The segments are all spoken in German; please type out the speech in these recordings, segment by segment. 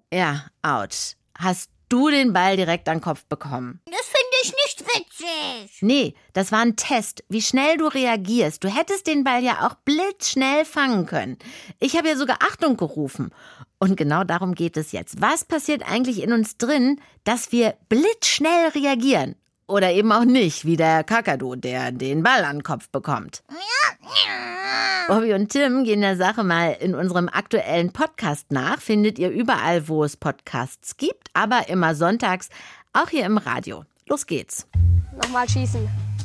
Ja, ouch. Hast du den Ball direkt an den Kopf bekommen? Das finde ich nicht witzig. Nee, das war ein Test, wie schnell du reagierst. Du hättest den Ball ja auch blitzschnell fangen können. Ich habe ja sogar Achtung gerufen. Und genau darum geht es jetzt. Was passiert eigentlich in uns drin, dass wir blitzschnell reagieren? Oder eben auch nicht, wie der Kakadu, der den Ball an den Kopf bekommt. Bobby und Tim gehen der Sache mal in unserem aktuellen Podcast nach. Findet ihr überall, wo es Podcasts gibt, aber immer sonntags, auch hier im Radio. Los geht's. Nochmal schießen.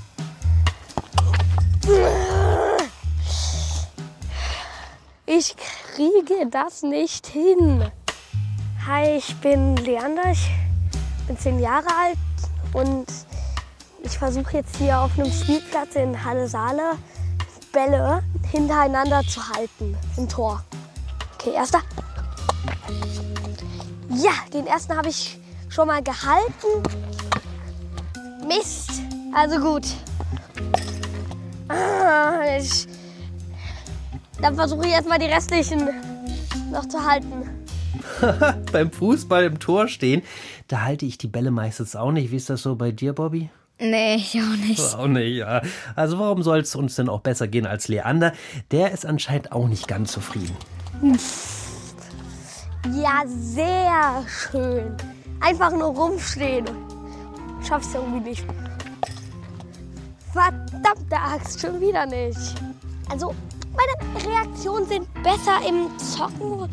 Ich kriege das nicht hin. Hi, ich bin Leander, ich bin 10 Jahre alt und ich versuche jetzt hier auf einem Spielplatz in Halle-Saale Bälle hintereinander zu halten im Tor. Okay, erster. Ja, den ersten habe ich schon mal gehalten. Mist, also gut. Dann versuche ich erstmal die restlichen noch zu halten. Beim Fußball im Tor stehen, da halte ich die Bälle meistens auch nicht. Wie ist das so bei dir, Bobby? Nee, ich auch nicht. Auch nicht, ja. Also warum soll es uns denn auch besser gehen als Leander? Der ist anscheinend auch nicht ganz zufrieden. Ja, sehr schön. Einfach nur rumstehen. Schaff's irgendwie nicht. Verdammte Axt, schon wieder nicht. Also, meine Reaktionen sind besser im Zocken.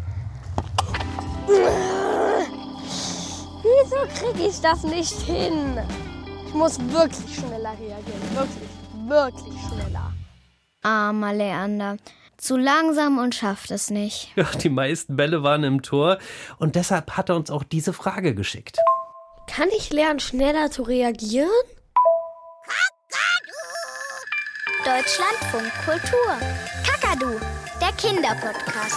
Wieso kriege ich das nicht hin? Ich muss wirklich schneller reagieren. Wirklich schneller. Armer Leander. Zu langsam und schafft es nicht. Ja, die meisten Bälle waren im Tor und deshalb hat er uns auch diese Frage geschickt. Kann ich lernen, schneller zu reagieren? Deutschlandfunk Kultur. Kakadu, der Kinderpodcast.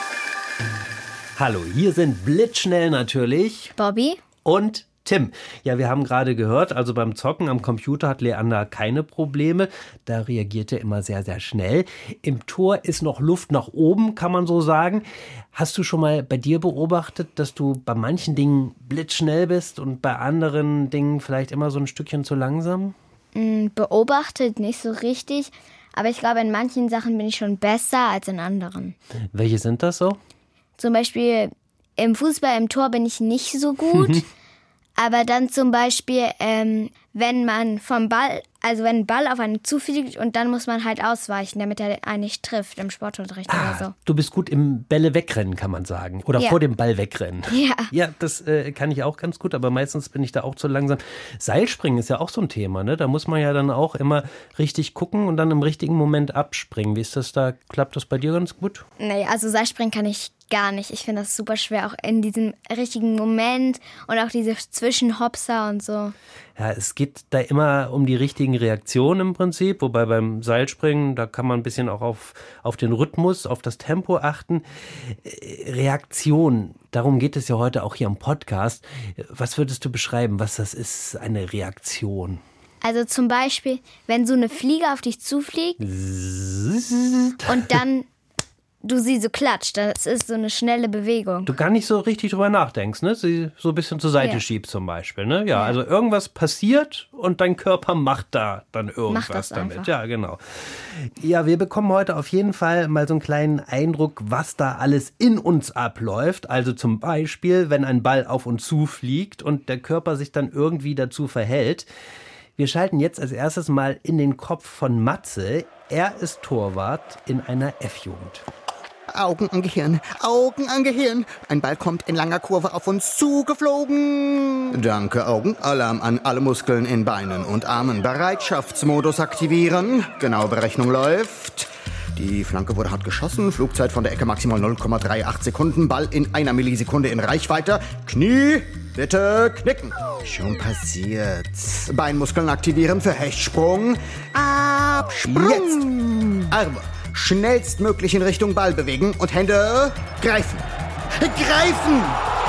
Hallo, hier sind blitzschnell natürlich Bobby? und Tim. Ja, wir haben gerade gehört, also beim Zocken am Computer hat Leander keine Probleme. Da reagiert er immer sehr, sehr schnell. Im Tor ist noch Luft nach oben, kann man so sagen. Hast du schon mal bei dir beobachtet, dass du bei manchen Dingen blitzschnell bist und bei anderen Dingen vielleicht immer so ein Stückchen zu langsam? Beobachtet nicht so richtig, aber ich glaube, in manchen Sachen bin ich schon besser als in anderen. Welche sind das so? Zum Beispiel im Fußball im Tor bin ich nicht so gut. Aber dann zum Beispiel, wenn man vom Ball, also wenn ein Ball auf einen zufliegt und dann muss man halt ausweichen, damit er einen nicht trifft im Sportunterricht oder so. Du bist gut im Bälle wegrennen, kann man sagen. Oder Ja. vor dem Ball wegrennen. Ja. Ja, das kann ich auch ganz gut, aber meistens bin ich da auch zu langsam. Seilspringen ist ja auch so ein Thema, ne? Da muss man ja dann auch immer richtig gucken und dann im richtigen Moment abspringen. Wie ist das da? Klappt das bei dir ganz gut? Nee, also Seilspringen kann ich gar nicht. Ich finde das super schwer, auch in diesem richtigen Moment und auch diese Zwischenhopser und so. Ja, es geht da immer um die richtigen Reaktionen im Prinzip, wobei beim Seilspringen, da kann man ein bisschen auch auf den Rhythmus, auf das Tempo achten. Reaktion, darum geht es ja heute auch hier im Podcast. Was würdest du beschreiben, was das ist, eine Reaktion? Also zum Beispiel, wenn so eine Fliege auf dich zufliegt und dann du sie so klatscht, das ist so eine schnelle Bewegung. Du gar nicht so richtig drüber nachdenkst, ne? Sie so ein bisschen zur Seite Ja. schiebst zum Beispiel, ne? Ja, also irgendwas passiert und dein Körper macht da dann irgendwas das damit. einfach. Ja, genau. Ja, wir bekommen heute auf jeden Fall mal so einen kleinen Eindruck, was da alles in uns abläuft. Also zum Beispiel, wenn ein Ball auf uns zufliegt und der Körper sich dann irgendwie dazu verhält. Wir schalten jetzt als erstes mal in den Kopf von Matze. Er ist Torwart in einer F-Jugend. Augen an Gehirn, Augen an Gehirn. Ein Ball kommt in langer Kurve auf uns zugeflogen. Danke, Augen. Alarm an alle Muskeln in Beinen und Armen. Bereitschaftsmodus aktivieren. Genaue Berechnung läuft. Die Flanke wurde hart geschossen. Flugzeit von der Ecke maximal 0,38 Sekunden. Ball in einer Millisekunde in Reichweite. Knie, bitte knicken. Schon passiert. Beinmuskeln aktivieren für Hechtsprung. Absprung. Jetzt Arme schnellstmöglich in Richtung Ball bewegen und Hände greifen. Greifen!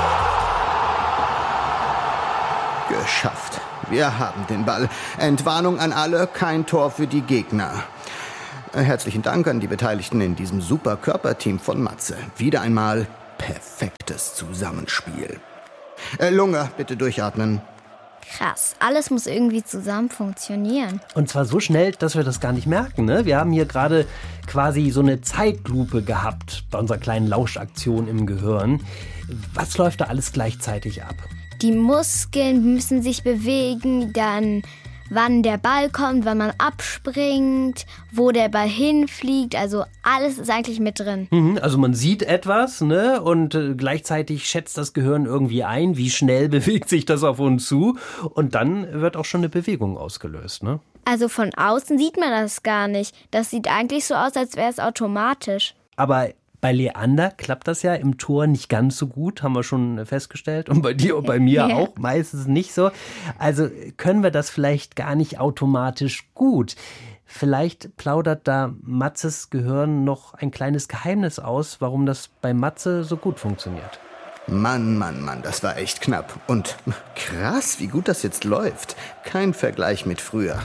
Geschafft. Wir haben den Ball. Entwarnung an alle, kein Tor für die Gegner. Herzlichen Dank an die Beteiligten in diesem super Körperteam von Matze. Wieder einmal perfektes Zusammenspiel. Lunge, bitte durchatmen. Krass, alles muss irgendwie zusammen funktionieren. Und zwar so schnell, dass wir das gar nicht merken, ne? Wir haben hier gerade quasi so eine Zeitlupe gehabt bei unserer kleinen Lauschaktion im Gehirn. Was läuft da alles gleichzeitig ab? Die Muskeln müssen sich bewegen, dann wann der Ball kommt, wann man abspringt, wo der Ball hinfliegt, also alles ist eigentlich mit drin. Also man sieht etwas, ne? Und gleichzeitig schätzt das Gehirn irgendwie ein, wie schnell bewegt sich das auf uns zu. Und dann wird auch schon eine Bewegung ausgelöst, ne? Also von außen sieht man das gar nicht. Das sieht eigentlich so aus, als wäre es automatisch. Aber bei Leander klappt das ja im Tor nicht ganz so gut, haben wir schon festgestellt. Und bei dir und bei mir auch meistens nicht so. Also können wir das vielleicht gar nicht automatisch gut. Vielleicht plaudert da Matzes Gehirn noch ein kleines Geheimnis aus, warum das bei Matze so gut funktioniert. Mann, das war echt knapp. Und krass, wie gut das jetzt läuft. Kein Vergleich mit früher.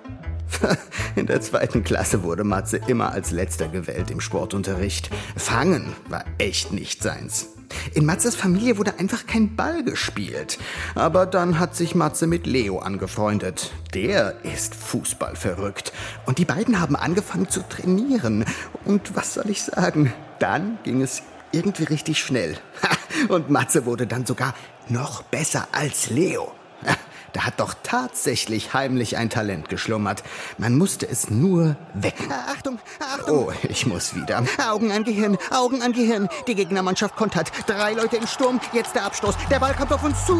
In der 2. Klasse wurde Matze immer als Letzter gewählt im Sportunterricht. Fangen war echt nicht seins. In Matzes Familie wurde einfach kein Ball gespielt. Aber dann hat sich Matze mit Leo angefreundet. Der ist Fußball verrückt. Und die beiden haben angefangen zu trainieren. Und was soll ich sagen? Dann ging es irgendwie richtig schnell. Und Matze wurde dann sogar noch besser als Leo. Da hat doch tatsächlich heimlich ein Talent geschlummert. Man musste es nur wecken. Achtung! Oh, ich muss wieder. Augen an Gehirn. Die Gegnermannschaft kontert. 3 Leute im Sturm, jetzt der Abstoß. Der Ball kommt auf uns zu.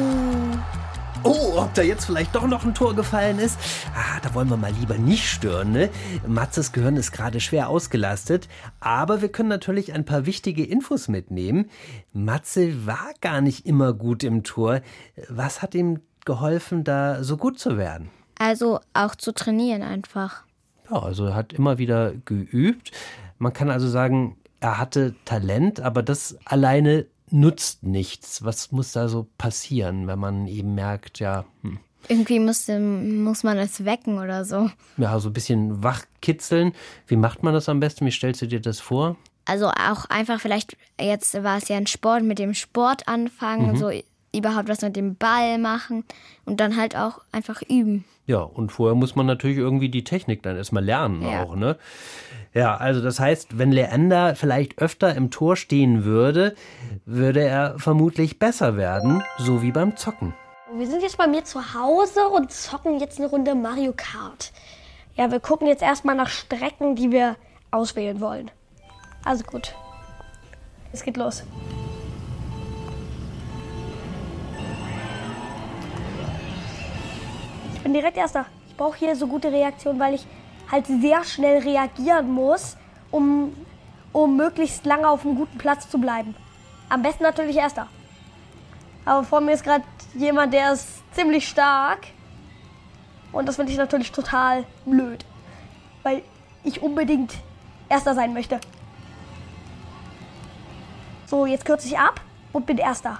Oh, ob da jetzt vielleicht doch noch ein Tor gefallen ist? Da wollen wir mal lieber nicht stören, ne? Matzes Gehirn ist gerade schwer ausgelastet. Aber wir können natürlich ein paar wichtige Infos mitnehmen. Matze war gar nicht immer gut im Tor. Was hat ihm geholfen, da so gut zu werden? Also auch zu trainieren einfach. Ja, also er hat immer wieder geübt. Man kann also sagen, er hatte Talent, aber das alleine nutzt nichts. Was muss da so passieren, wenn man eben merkt, Irgendwie muss man es wecken oder so. Ja, so ein bisschen wachkitzeln. Wie macht man das am besten? Wie stellst du dir das vor? Also auch einfach vielleicht, jetzt war es ja ein Sport, mit dem Sport anfangen, so überhaupt was mit dem Ball machen und dann halt auch einfach üben. Ja, und vorher muss man natürlich irgendwie die Technik dann erstmal lernen auch, ne? Ja, also das heißt, wenn Leander vielleicht öfter im Tor stehen würde, würde er vermutlich besser werden, so wie beim Zocken. Wir sind jetzt bei mir zu Hause und zocken jetzt eine Runde Mario Kart. Ja, wir gucken jetzt erstmal nach Strecken, die wir auswählen wollen. Also gut, es geht los. Ich bin direkt Erster. Ich brauche hier so gute Reaktionen, weil ich halt sehr schnell reagieren muss, um möglichst lange auf einem guten Platz zu bleiben. Am besten natürlich Erster. Aber vor mir ist gerade jemand, der ist ziemlich stark. Und das finde ich natürlich total blöd, weil ich unbedingt Erster sein möchte. So, jetzt kürze ich ab und bin Erster.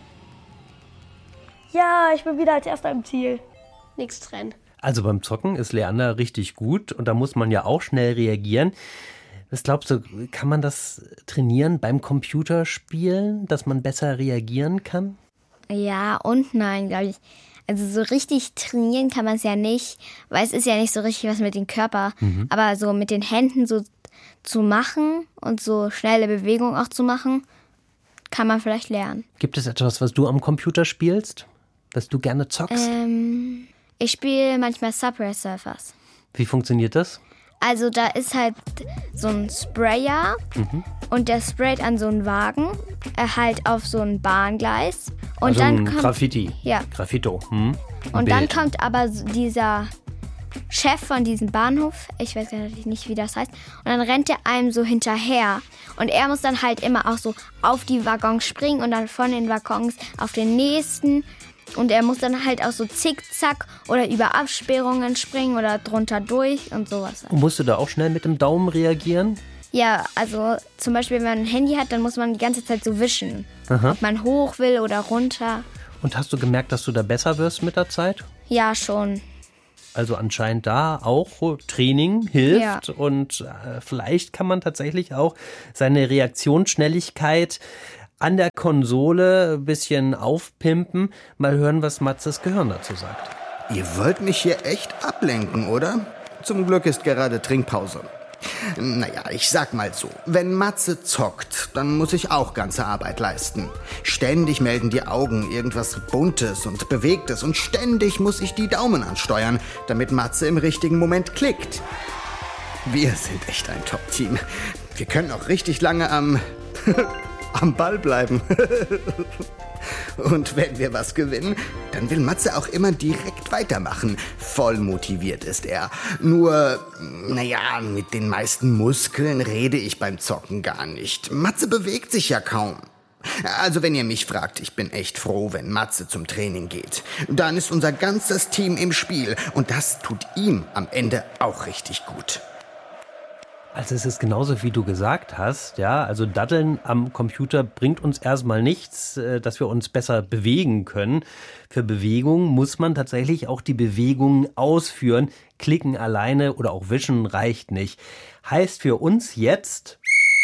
Ja, ich bin wieder als Erster im Ziel. Nichts rennen. Also beim Zocken ist Leander richtig gut und da muss man ja auch schnell reagieren. Was glaubst du, kann man das trainieren beim Computerspielen, dass man besser reagieren kann? Ja und nein, glaube ich. Also so richtig trainieren kann man es ja nicht, weil es ist ja nicht so richtig was mit dem Körper. Aber so mit den Händen so zu machen und so schnelle Bewegungen auch zu machen, kann man vielleicht lernen. Gibt es etwas, was du am Computer spielst, was du gerne zockst? Ich spiele manchmal Subway Surfers. Wie funktioniert das? Also da ist halt so ein Sprayer und der sprayt an so einen Wagen, halt auf so ein Bahngleis. Und also dann ein kommt, Graffiti. Ja. Graffito. Und dann kommt aber dieser Chef von diesem Bahnhof, ich weiß natürlich nicht, wie das heißt, und dann rennt er einem so hinterher. Und er muss dann halt immer auch so auf die Waggons springen und dann von den Waggons auf den nächsten. Und er muss dann halt auch so zickzack oder über Absperrungen springen oder drunter durch und sowas. Und musst du da auch schnell mit dem Daumen reagieren? Ja, also zum Beispiel, wenn man ein Handy hat, dann muss man die ganze Zeit so wischen. Ob man hoch will oder runter. Und hast du gemerkt, dass du da besser wirst mit der Zeit? Ja, schon. Also anscheinend da auch Training hilft und vielleicht kann man tatsächlich auch seine Reaktionsschnelligkeit an der Konsole ein bisschen aufpimpen. Mal hören, was Matzes Gehirn dazu sagt. Ihr wollt mich hier echt ablenken, oder? Zum Glück ist gerade Trinkpause. Naja, ich sag mal so, wenn Matze zockt, dann muss ich auch ganze Arbeit leisten. Ständig melden die Augen irgendwas Buntes und Bewegtes und ständig muss ich die Daumen ansteuern, damit Matze im richtigen Moment klickt. Wir sind echt ein Top-Team. Wir können auch richtig lange am Ball bleiben. Und wenn wir was gewinnen, dann will Matze auch immer direkt weitermachen. Voll motiviert ist er. Nur, naja, mit den meisten Muskeln rede ich beim Zocken gar nicht. Matze bewegt sich ja kaum. Also wenn ihr mich fragt, ich bin echt froh, wenn Matze zum Training geht. Dann ist unser ganzes Team im Spiel und das tut ihm am Ende auch richtig gut. Also es ist genauso, wie du gesagt hast, ja, also Daddeln am Computer bringt uns erstmal nichts, dass wir uns besser bewegen können. Für Bewegung muss man tatsächlich auch die Bewegungen ausführen. Klicken alleine oder auch wischen reicht nicht. Heißt für uns jetzt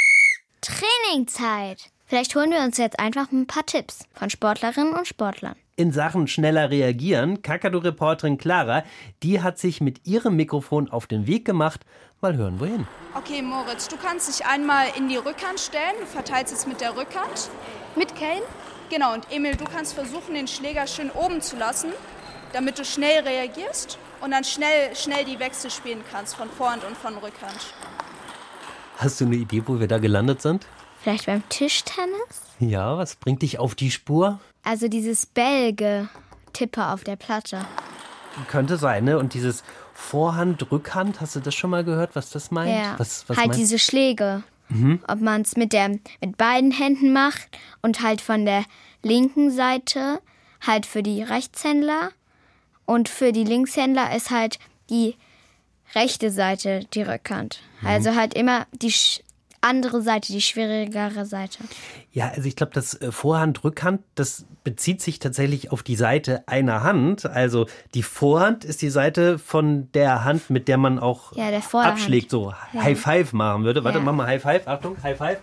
Trainingzeit. Vielleicht holen wir uns jetzt einfach ein paar Tipps von Sportlerinnen und Sportlern. In Sachen schneller reagieren, Kakadu-Reporterin Clara, die hat sich mit ihrem Mikrofon auf den Weg gemacht. Mal hören, wohin. Okay, Moritz, du kannst dich einmal in die Rückhand stellen. Du verteilst es mit der Rückhand. Mit Kane? Genau, und Emil, du kannst versuchen, den Schläger schön oben zu lassen, damit du schnell reagierst und dann schnell die Wechsel spielen kannst von Vorhand und von Rückhand. Hast du eine Idee, wo wir da gelandet sind? Vielleicht beim Tischtennis? Ja, was bringt dich auf die Spur? Also dieses Bälge-Tippe auf der Platte. Könnte sein, ne? Und dieses Vorhand, Rückhand, hast du das schon mal gehört, was das meint? Ja, was halt meint? diese Schläge. Ob man es mit beiden Händen macht und halt von der linken Seite halt für die Rechtshändler und für die Linkshändler ist halt die rechte Seite die Rückhand. Also halt immer die andere Seite, die schwierigere Seite. Ja, also ich glaube, das Vorhand, Rückhand, das bezieht sich tatsächlich auf die Seite einer Hand. Also die Vorhand ist die Seite von der Hand, mit der man auch der Vorhand abschlägt, so High Five machen würde. Warte, Ja. mach mal High Five, Achtung, High Five.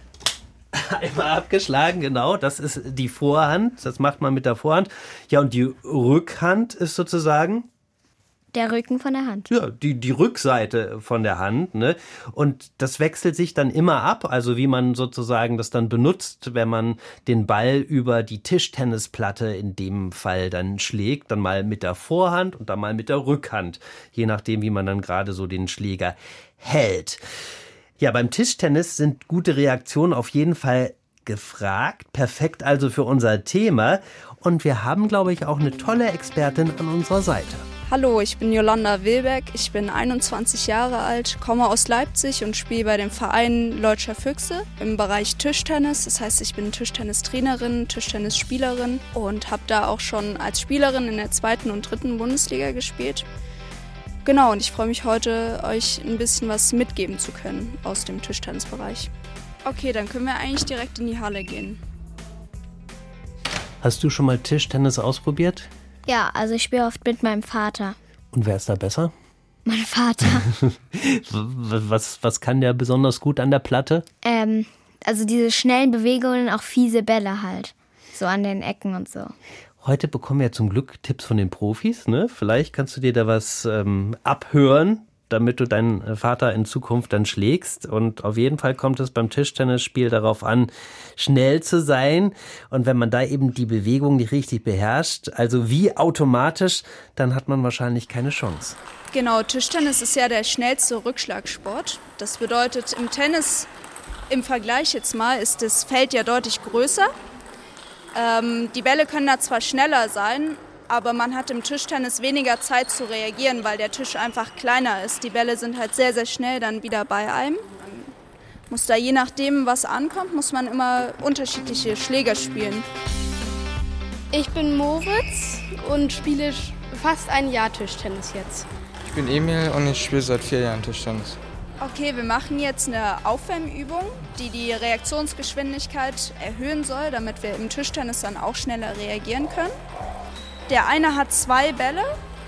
Einmal abgeschlagen, genau, das ist die Vorhand, das macht man mit der Vorhand. Ja, und die Rückhand ist sozusagen Der Rücken von der Hand. ja, die Rückseite von der Hand, ne? Und das wechselt sich dann immer ab, also wie man sozusagen das dann benutzt, wenn man den Ball über die Tischtennisplatte in dem Fall dann schlägt, dann mal mit der Vorhand und dann mal mit der Rückhand, je nachdem, wie man dann gerade so den Schläger hält. Ja, beim Tischtennis sind gute Reaktionen auf jeden Fall gefragt. Perfekt also für unser Thema. Und wir haben, glaube ich, auch eine tolle Expertin an unserer Seite. Hallo, ich bin Jolanda Wilbeck, ich bin 21 Jahre alt, komme aus Leipzig und spiele bei dem Verein Leutscher Füchse im Bereich Tischtennis. Das heißt, ich bin Tischtennistrainerin, Tischtennisspielerin und habe da auch schon als Spielerin in der 2. und 3. Bundesliga gespielt. Genau, und ich freue mich heute, euch ein bisschen was mitgeben zu können aus dem Tischtennisbereich. Okay, dann können wir eigentlich direkt in die Halle gehen. Hast du schon mal Tischtennis ausprobiert? Ja, also ich spiele oft mit meinem Vater. Und wer ist da besser? Mein Vater. Was kann der besonders gut an der Platte? Also diese schnellen Bewegungen, auch fiese Bälle halt. So an den Ecken und so. Heute bekommen wir zum Glück Tipps von den Profis, ne? Vielleicht kannst du dir da was abhören, damit du deinen Vater in Zukunft dann schlägst. Und auf jeden Fall kommt es beim Tischtennisspiel darauf an, schnell zu sein. Und wenn man da eben die Bewegung nicht richtig beherrscht, also wie automatisch, dann hat man wahrscheinlich keine Chance. Genau, Tischtennis ist ja der schnellste Rückschlagsport. Das bedeutet, im Tennis, im Vergleich jetzt mal, ist das Feld ja deutlich größer. Die Bälle können da zwar schneller sein, aber man hat im Tischtennis weniger Zeit zu reagieren, weil der Tisch einfach kleiner ist. Die Bälle sind halt sehr, sehr schnell dann wieder bei einem. Muss da je nachdem, was ankommt, muss man immer unterschiedliche Schläger spielen. Ich bin Moritz und spiele fast ein Jahr Tischtennis jetzt. Ich bin Emil und ich spiele seit 4 Jahren Tischtennis. Okay, wir machen jetzt eine Aufwärmübung, die die Reaktionsgeschwindigkeit erhöhen soll, damit wir im Tischtennis dann auch schneller reagieren können. Der eine hat 2 Bälle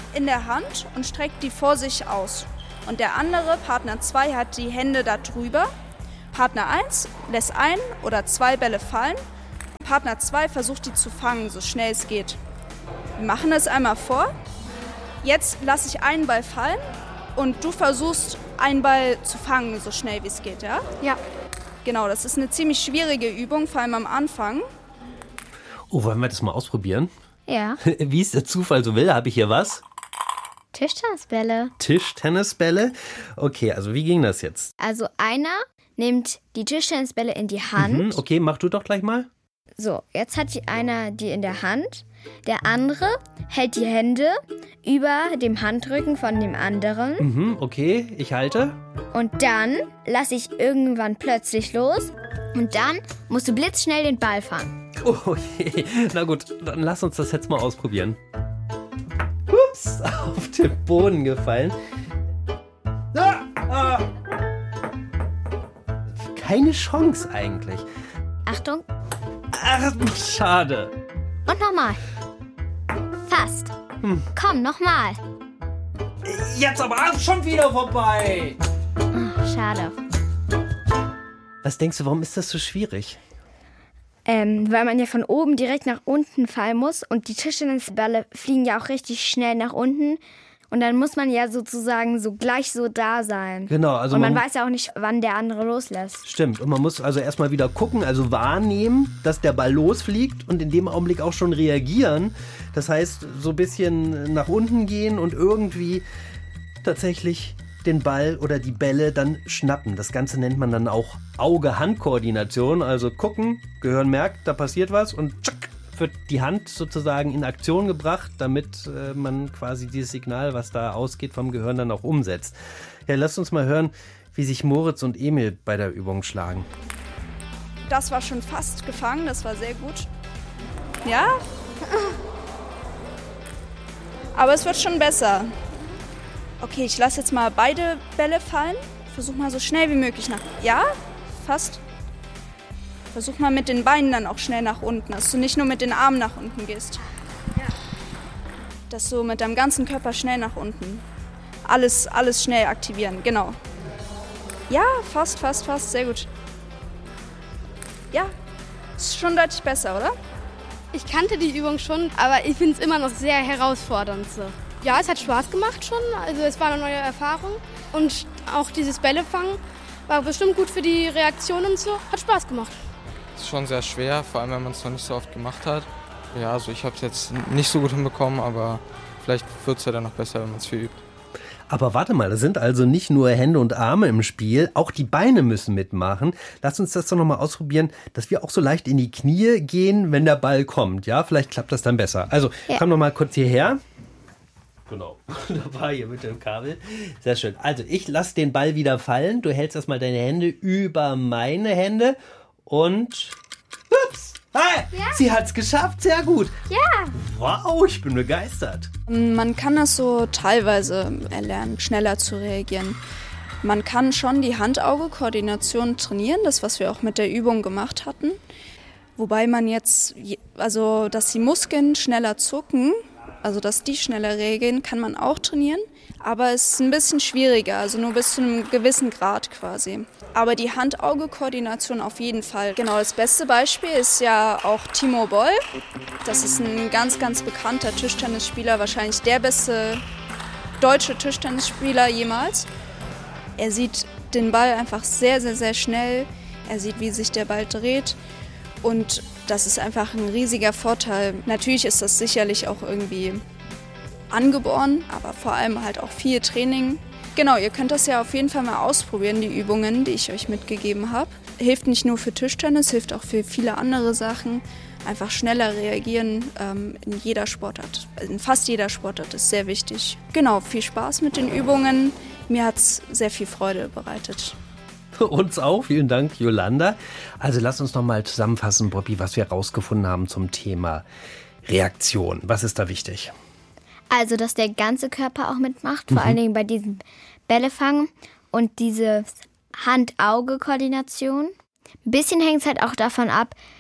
in der Hand und streckt die vor sich aus. Und der andere, Partner 2, hat die Hände da drüber. Partner 1 lässt 1 oder 2 Bälle fallen. Partner 2 versucht, die zu fangen, so schnell es geht. Wir machen das einmal vor. Jetzt lasse ich einen Ball fallen und du versuchst, einen Ball zu fangen, so schnell wie es geht, ja? Ja. Genau, das ist eine ziemlich schwierige Übung, vor allem am Anfang. Oh, wollen wir das mal ausprobieren? Ja. Wie es der Zufall so will, habe ich hier was? Tischtennisbälle. Tischtennisbälle? Okay, also wie ging das jetzt? Also einer nimmt die Tischtennisbälle in die Hand. Okay, mach du doch gleich mal. So, jetzt hat einer die in der Hand. Der andere hält die Hände über dem Handrücken von dem anderen. Okay, ich halte. Und dann lasse ich irgendwann plötzlich los. Und dann musst du blitzschnell den Ball fangen. Oh je. Na gut, dann lass uns das jetzt mal ausprobieren. Ups, auf den Boden gefallen. Keine Chance eigentlich. Achtung. Ach, schade. Und nochmal. Fast. Komm, nochmal. Jetzt aber schon wieder vorbei. Schade. Was denkst du, warum ist das so schwierig? Weil man ja von oben direkt nach unten fallen muss und die Tischtennisbälle fliegen ja auch richtig schnell nach unten. Und dann muss man ja sozusagen so gleich so da sein. Genau, also und man weiß ja auch nicht, wann der andere loslässt. Stimmt, und man muss also erstmal wieder gucken, also wahrnehmen, dass der Ball losfliegt und in dem Augenblick auch schon reagieren. Das heißt, so ein bisschen nach unten gehen und irgendwie tatsächlich den Ball oder die Bälle dann schnappen. Das Ganze nennt man dann auch Auge-Hand-Koordination. Also gucken, Gehirn merkt, da passiert was und tschack, wird die Hand sozusagen in Aktion gebracht, damit man quasi dieses Signal, was da ausgeht, vom Gehirn dann auch umsetzt. Ja, lasst uns mal hören, wie sich Moritz und Emil bei der Übung schlagen. Das war schon fast gefangen, das war sehr gut. Ja? Aber es wird schon besser. Okay, ich lasse jetzt mal beide Bälle fallen. Versuch mal so schnell wie möglich nach... Ja? Fast. Versuch mal mit den Beinen dann auch schnell nach unten, dass du nicht nur mit den Armen nach unten gehst. Ja. Dass du mit deinem ganzen Körper schnell nach unten. Alles schnell aktivieren, genau. Ja, fast, sehr gut. Ja, ist schon deutlich besser, oder? Ich kannte die Übung schon, aber ich finde es immer noch sehr herausfordernd. So. Ja, es hat Spaß gemacht schon, also es war eine neue Erfahrung. Und auch dieses Bällefangen war bestimmt gut für die Reaktion und so. Hat Spaß gemacht. Es ist schon sehr schwer, vor allem wenn man es noch nicht so oft gemacht hat. Ja, also ich habe es jetzt nicht so gut hinbekommen, aber vielleicht wird es ja dann noch besser, wenn man es viel übt. Aber warte mal, da sind also nicht nur Hände und Arme im Spiel, auch die Beine müssen mitmachen. Lass uns das doch nochmal ausprobieren, dass wir auch so leicht in die Knie gehen, wenn der Ball kommt. Ja, vielleicht klappt das dann besser. Also, komm noch mal kurz hierher. Genau, wunderbar hier mit dem Kabel. Sehr schön. Also, ich lasse den Ball wieder fallen. Du hältst erstmal deine Hände über meine Hände und... Ups! Hey, ja. Sie hat's geschafft, sehr gut. Ja. Wow, ich bin begeistert. Man kann das so teilweise erlernen, schneller zu reagieren. Man kann schon die Hand-Auge-Koordination trainieren, das, was wir auch mit der Übung gemacht hatten. Wobei man jetzt, also dass die Muskeln schneller zucken, also dass die schneller reagieren, kann man auch trainieren. Aber es ist ein bisschen schwieriger, also nur bis zu einem gewissen Grad quasi. Aber die Hand-Auge-Koordination auf jeden Fall. Genau, das beste Beispiel ist ja auch Timo Boll. Das ist ein ganz, ganz bekannter Tischtennisspieler, wahrscheinlich der beste deutsche Tischtennisspieler jemals. Er sieht den Ball einfach sehr, sehr, sehr schnell. Er sieht, wie sich der Ball dreht. Und das ist einfach ein riesiger Vorteil. Natürlich ist das sicherlich auch irgendwie angeboren, aber vor allem halt auch viel Training. Genau, ihr könnt das ja auf jeden Fall mal ausprobieren, die Übungen, die ich euch mitgegeben habe. Hilft nicht nur für Tischtennis, hilft auch für viele andere Sachen. Einfach schneller reagieren in jeder Sportart. In fast jeder Sportart ist sehr wichtig. Genau, viel Spaß mit den Übungen. Mir hat es sehr viel Freude bereitet. Uns auch. Vielen Dank, Yolanda. Also lass uns noch mal zusammenfassen, Bobby, was wir herausgefunden haben zum Thema Reaktion. Was ist da wichtig? Also, dass der ganze Körper auch mitmacht, vor allen Dingen bei diesem Bällefangen und diese Hand-Auge-Koordination. Ein bisschen hängt es halt auch davon ab,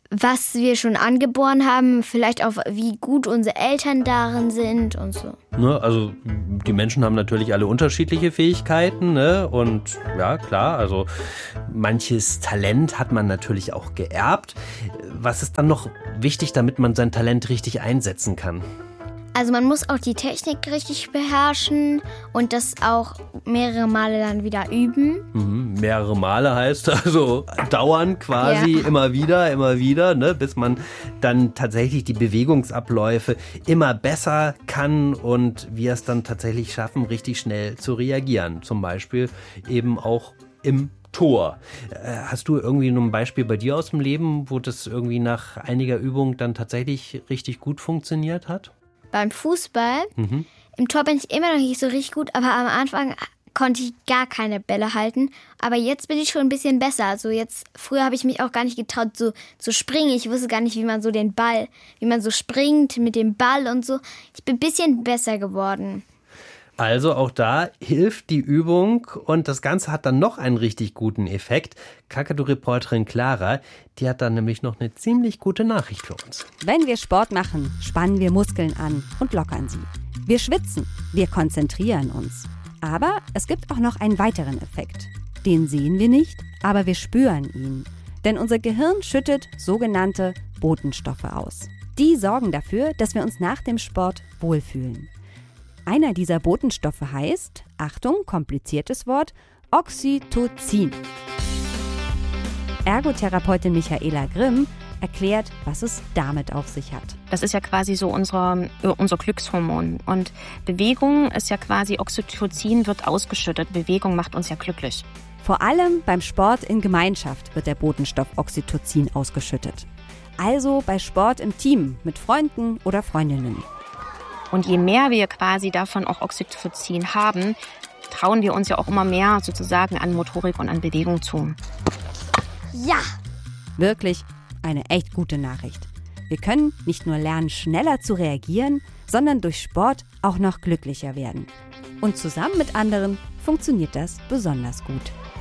was wir schon angeboren haben, vielleicht auch wie gut unsere Eltern darin sind und so. Ne, also die Menschen haben natürlich alle unterschiedliche Fähigkeiten, ne? Und ja, klar, also manches Talent hat man natürlich auch geerbt. Was ist dann noch wichtig, damit man sein Talent richtig einsetzen kann? Also man muss auch die Technik richtig beherrschen und das auch mehrere Male dann wieder üben. Mehrere Male heißt also dauernd quasi, immer wieder, ne, bis man dann tatsächlich die Bewegungsabläufe immer besser kann und wir es dann tatsächlich schaffen, richtig schnell zu reagieren. Zum Beispiel eben auch im Tor. Hast du irgendwie noch ein Beispiel bei dir aus dem Leben, wo das irgendwie nach einiger Übung dann tatsächlich richtig gut funktioniert hat? Beim Fußball, im Tor bin ich immer noch nicht so richtig gut, aber am Anfang konnte ich gar keine Bälle halten. Aber jetzt bin ich schon ein bisschen besser. Also früher habe ich mich auch gar nicht getraut zu springen. Ich wusste gar nicht, wie man so springt mit dem Ball und so. Ich bin ein bisschen besser geworden. Also auch da hilft die Übung und das Ganze hat dann noch einen richtig guten Effekt. Kakadu-Reporterin Clara, die hat dann nämlich noch eine ziemlich gute Nachricht für uns. Wenn wir Sport machen, spannen wir Muskeln an und lockern sie. Wir schwitzen, wir konzentrieren uns. Aber es gibt auch noch einen weiteren Effekt. Den sehen wir nicht, aber wir spüren ihn. Denn unser Gehirn schüttet sogenannte Botenstoffe aus. Die sorgen dafür, dass wir uns nach dem Sport wohlfühlen. Einer dieser Botenstoffe heißt, Achtung, kompliziertes Wort, Oxytocin. Ergotherapeutin Michaela Grimm erklärt, was es damit auf sich hat. Das ist ja quasi so unser Glückshormon. Und Bewegung ist ja quasi, Oxytocin wird ausgeschüttet. Bewegung macht uns ja glücklich. Vor allem beim Sport in Gemeinschaft wird der Botenstoff Oxytocin ausgeschüttet. Also bei Sport im Team mit Freunden oder Freundinnen. Und je mehr wir quasi davon auch Oxytocin haben, trauen wir uns ja auch immer mehr sozusagen an Motorik und an Bewegung zu. Ja! Wirklich eine echt gute Nachricht. Wir können nicht nur lernen, schneller zu reagieren, sondern durch Sport auch noch glücklicher werden. Und zusammen mit anderen funktioniert das besonders gut.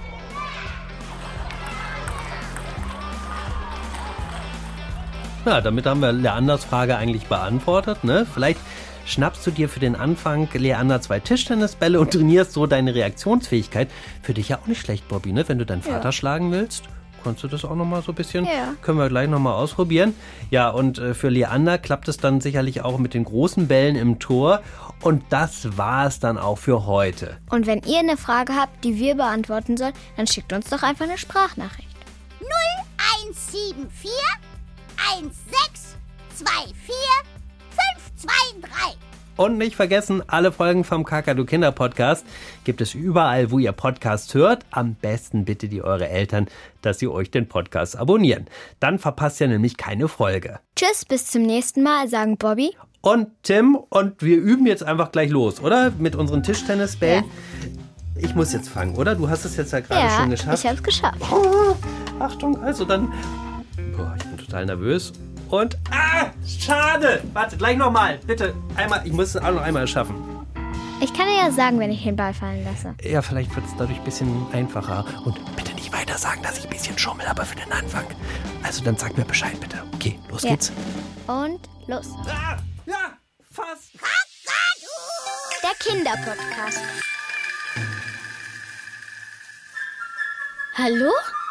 Ja, damit haben wir Leanders Frage eigentlich beantwortet, ne? Vielleicht schnappst du dir für den Anfang, Leander, 2 Tischtennisbälle und trainierst so deine Reaktionsfähigkeit. Für dich ja auch nicht schlecht, Bobby, ne? Wenn du deinen Vater schlagen willst, kannst du das auch nochmal so ein bisschen? Ja. Können wir gleich nochmal ausprobieren. Ja, und für Leander klappt es dann sicherlich auch mit den großen Bällen im Tor. Und das war es dann auch für heute. Und wenn ihr eine Frage habt, die wir beantworten sollen, dann schickt uns doch einfach eine Sprachnachricht. 0174 1624 523. Und nicht vergessen, alle Folgen vom Kakadu Kinder Podcast gibt es überall, wo ihr Podcast hört. Am besten bittet ihr eure Eltern, dass sie euch den Podcast abonnieren. Dann verpasst ihr nämlich keine Folge. Tschüss, bis zum nächsten Mal, sagen Bobby und Tim. Und wir üben jetzt einfach gleich los, oder? Mit unseren Tischtennisbällen. Ja. Ich muss jetzt fangen, oder? Du hast es jetzt ja gerade schon geschafft. Ich habe es geschafft. Oh, Achtung, also dann... Boah, ich bin total nervös. Und, schade! Warte, gleich nochmal, bitte. Ich muss es auch noch einmal schaffen. Ich kann dir ja sagen, wenn ich den Ball fallen lasse. Ja, vielleicht wird es dadurch ein bisschen einfacher. Und bitte nicht weiter sagen, dass ich ein bisschen schummel, aber für den Anfang. Also dann sag mir Bescheid, bitte. Okay, los geht's. Und los. Ja, fast. Der Kinderpodcast. Hallo?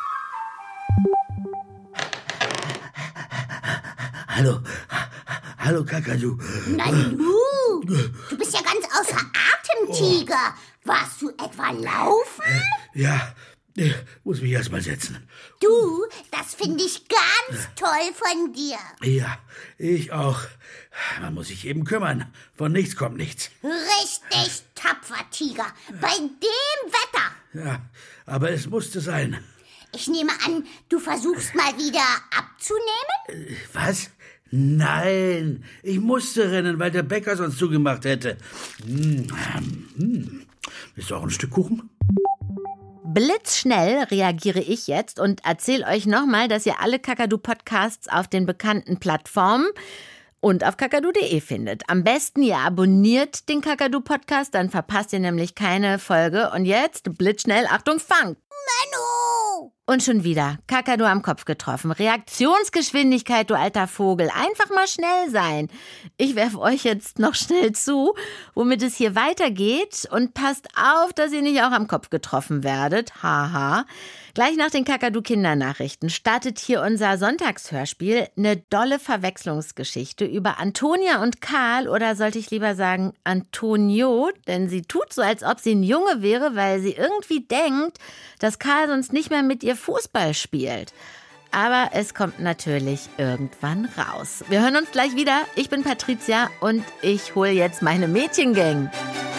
Hallo Kakadu. Na du bist ja ganz außer Atem, Tiger. Warst du etwa laufen? Ja, muss mich erst mal setzen. Du, das finde ich ganz toll von dir. Ja, ich auch. Man muss sich eben kümmern. Von nichts kommt nichts. Richtig tapfer, Tiger. Bei dem Wetter. Ja, aber es musste sein. Ich nehme an, du versuchst mal wieder abzunehmen? Was? Nein, ich musste rennen, weil der Bäcker sonst zugemacht hätte. Ist doch ein Stück Kuchen? Blitzschnell reagiere ich jetzt und erzähle euch nochmal, dass ihr alle Kakadu-Podcasts auf den bekannten Plattformen und auf kakadu.de findet. Am besten ihr abonniert den Kakadu-Podcast, dann verpasst ihr nämlich keine Folge. Und jetzt blitzschnell, Achtung, Fang! Menno! Und schon wieder Kakadu am Kopf getroffen. Reaktionsgeschwindigkeit, du alter Vogel. Einfach mal schnell sein. Ich werfe euch jetzt noch schnell zu, womit es hier weitergeht. Und passt auf, dass ihr nicht auch am Kopf getroffen werdet. Haha. Gleich nach den Kakadu-Kindernachrichten startet hier unser Sonntagshörspiel. Eine dolle Verwechslungsgeschichte über Antonia und Karl. Oder sollte ich lieber sagen Antonio? Denn sie tut so, als ob sie ein Junge wäre, weil sie irgendwie denkt, dass Karl sonst nicht mehr mit ihr Fußball spielt. Aber es kommt natürlich irgendwann raus. Wir hören uns gleich wieder. Ich bin Patricia und ich hole jetzt meine Mädchengang.